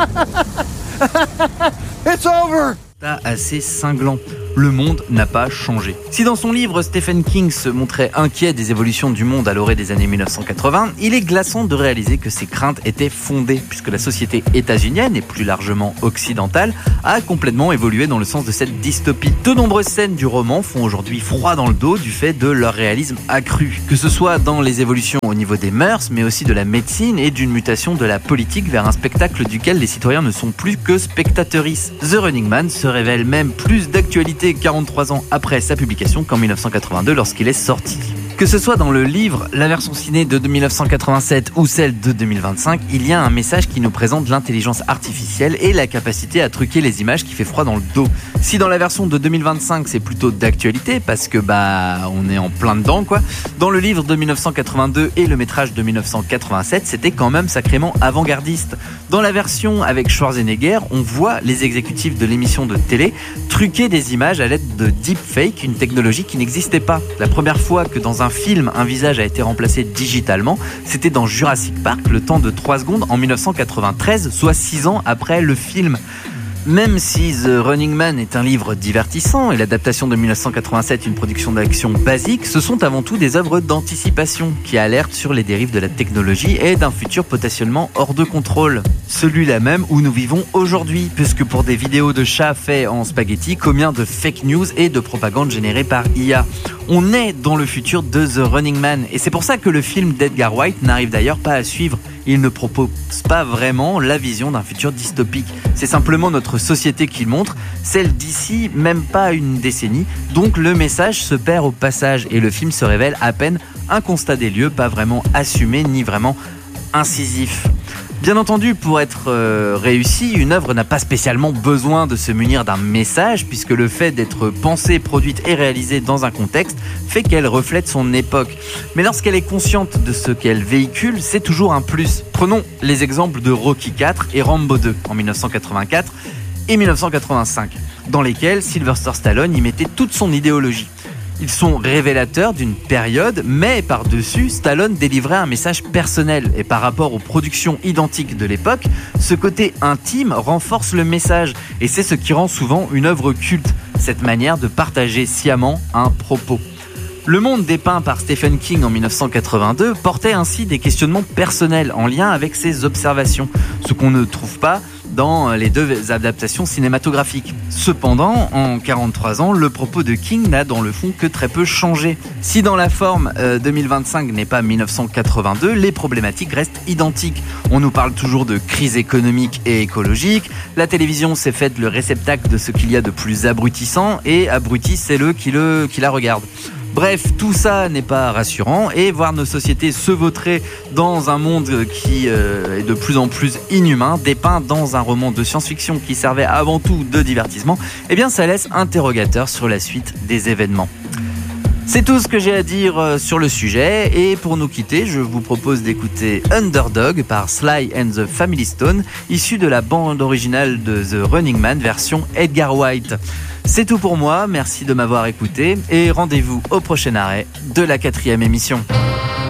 It's over! Assez cinglant. Le monde n'a pas changé. Si dans son livre, Stephen King se montrait inquiet des évolutions du monde à l'orée des années 1980, il est glaçant de réaliser que ces craintes étaient fondées, puisque la société états-unienne, et plus largement occidentale, a complètement évolué dans le sens de cette dystopie. De nombreuses scènes du roman font aujourd'hui froid dans le dos du fait de leur réalisme accru, que ce soit dans les évolutions au niveau des mœurs, mais aussi de la médecine et d'une mutation de la politique vers un spectacle duquel les citoyens ne sont plus que spectateuristes. The Running Man se révèle même plus d'actualité 43 ans après sa publication qu'en 1982 lorsqu'il est sorti. Que ce soit dans le livre, la version ciné de 1987 ou celle de 2025, il y a un message qui nous présente l'intelligence artificielle et la capacité à truquer les images qui fait froid dans le dos. Si dans la version de 2025 c'est plutôt d'actualité parce que on est en plein dedans quoi, dans le livre de 1982 et le métrage de 1987 c'était quand même sacrément avant-gardiste. Dans la version avec Schwarzenegger, on voit les exécutifs de l'émission de télé truquer des images à l'aide de deepfake, une technologie qui n'existait pas. La première fois que dans un film, un visage a été remplacé digitalement, c'était dans Jurassic Park, le temps de 3 secondes en 1993, soit 6 ans après le film. Même si The Running Man est un livre divertissant et l'adaptation de 1987 une production d'action basique, ce sont avant tout des œuvres d'anticipation qui alertent sur les dérives de la technologie et d'un futur potentiellement hors de contrôle. Celui-là même où nous vivons aujourd'hui, puisque pour des vidéos de chats faits en spaghetti, combien de fake news et de propagande générée par IA. On est dans le futur de The Running Man et c'est pour ça que le film d'Edgar Wright n'arrive d'ailleurs pas à suivre. Il ne propose pas vraiment la vision d'un futur dystopique. C'est simplement notre société qu'il montre, celle d'ici même pas une décennie. Donc le message se perd au passage et le film se révèle à peine un constat des lieux, pas vraiment assumé ni vraiment incisif. Bien entendu, pour être réussi, une œuvre n'a pas spécialement besoin de se munir d'un message, puisque le fait d'être pensée, produite et réalisée dans un contexte fait qu'elle reflète son époque. Mais lorsqu'elle est consciente de ce qu'elle véhicule, c'est toujours un plus. Prenons les exemples de Rocky IV et Rambo 2 en 1984 et 1985, dans lesquels Sylvester Stallone y mettait toute son idéologie. Ils sont révélateurs d'une période, mais par-dessus, Stallone délivrait un message personnel. Et par rapport aux productions identiques de l'époque, ce côté intime renforce le message. Et c'est ce qui rend souvent une œuvre culte, cette manière de partager sciemment un propos. Le monde dépeint par Stephen King en 1982 portait ainsi des questionnements personnels en lien avec ses observations, ce qu'on ne trouve pas dans les deux adaptations cinématographiques. Cependant, en 43 ans, le propos de King n'a dans le fond que très peu changé. Si dans la forme 2025 n'est pas 1982, les problématiques restent identiques. On nous parle toujours de crise économique et écologique, la télévision s'est faite le réceptacle de ce qu'il y a de plus abrutissant, et abruti c'est le qui la regarde. Bref, tout ça n'est pas rassurant et voir nos sociétés se vautrer dans un monde qui est de plus en plus inhumain, dépeint dans un roman de science-fiction qui servait avant tout de divertissement, eh bien ça laisse interrogateur sur la suite des événements. C'est tout ce que j'ai à dire sur le sujet et pour nous quitter, je vous propose d'écouter Underdog par Sly and the Family Stone, issu de la bande originale de The Running Man version Edgar Wright. C'est tout pour moi, merci de m'avoir écouté et rendez-vous au prochain arrêt de la 4e émission.